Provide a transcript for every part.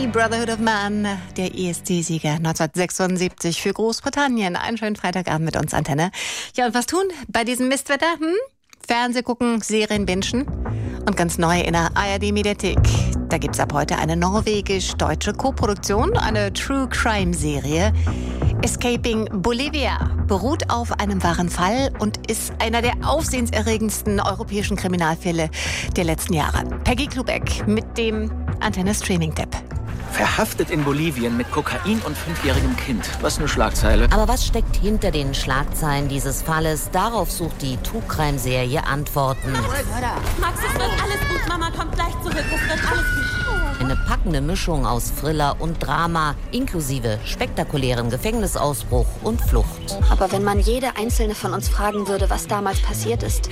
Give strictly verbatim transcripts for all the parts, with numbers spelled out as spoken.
Brotherhood of Man, der E S C-Sieger neunzehnhundertsechsundsiebzig für Großbritannien. Einen schönen Freitagabend mit uns, Antenne. Ja, und was tun bei diesem Mistwetter? Hm? Fernseh gucken, Serien bingen und ganz neu in der A R D-Mediathek. Da gibt's ab heute eine norwegisch-deutsche Koproduktion, eine True-Crime-Serie. Escaping Bolivia beruht auf einem wahren Fall und ist einer der aufsehenserregendsten europäischen Kriminalfälle der letzten Jahre. Peggy Klubeck mit dem Antenne-Streaming-Tipp. Verhaftet in Bolivien mit Kokain und fünfjährigem Kind. Was eine Schlagzeile. Aber was steckt hinter den Schlagzeilen dieses Falles? Darauf sucht die True-Crime-Serie Antworten. Max, Max, es wird alles gut. Mama kommt gleich zurück. Es wird alles gut. Eine packende Mischung aus Thriller und Drama, inklusive spektakulären Gefängnisausbruch und Flucht. Aber wenn man jede einzelne von uns fragen würde, was damals passiert ist,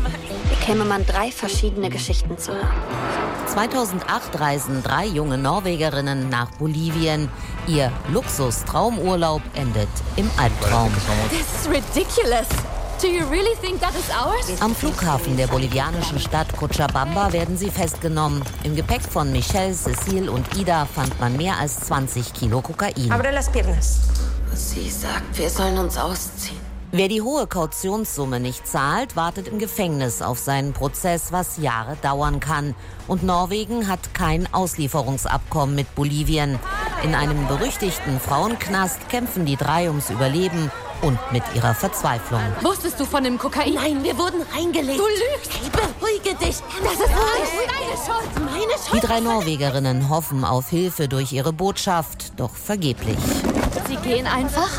bekäme man drei verschiedene Geschichten zu hören. zweitausendacht reisen drei junge Norwegerinnen nach Bolivien. Ihr Luxus-Traumurlaub endet im Albtraum. This is ridiculous. Do you really think that is ours? Am Flughafen der bolivianischen Stadt Cochabamba werden sie festgenommen. Im Gepäck von Michelle, Cecile und Ida fand man mehr als zwanzig Kilo Kokain. Abre las piernas. Sie sagt, wir sollen uns ausziehen. Wer die hohe Kautionssumme nicht zahlt, wartet im Gefängnis auf seinen Prozess, was Jahre dauern kann. Und Norwegen hat kein Auslieferungsabkommen mit Bolivien. In einem berüchtigten Frauenknast kämpfen die drei ums Überleben und mit ihrer Verzweiflung. Wusstest du von dem Kokain? Nein, wir wurden reingelegt. Du lügst! Hey, beruhige dich. Das ist meine Schuld! Meine Schuld! Die drei Norwegerinnen hoffen auf Hilfe durch ihre Botschaft, doch vergeblich. Sie gehen einfach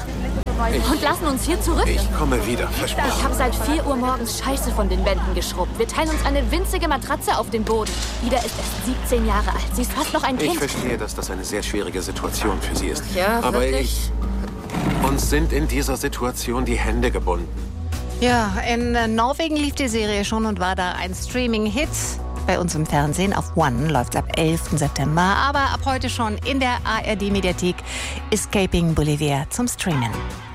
und lassen uns hier zurück. Ich komme wieder, versprochen. Ich habe seit vier Uhr morgens Scheiße von den Wänden geschrubbt. Wir teilen uns eine winzige Matratze auf dem Boden. Ida ist erst siebzehn Jahre alt. Sie ist fast noch ein Ich Kind. verstehe, dass das eine sehr schwierige Situation für Sie ist. Ja, aber wirklich? ich... Uns sind in dieser Situation die Hände gebunden. Ja, in Norwegen lief die Serie schon und war da ein Streaming-Hit. Bei uns im Fernsehen auf One läuft es ab elften September. Aber ab heute schon in der A R D-Mediathek Escaping Bolivia zum Streamen.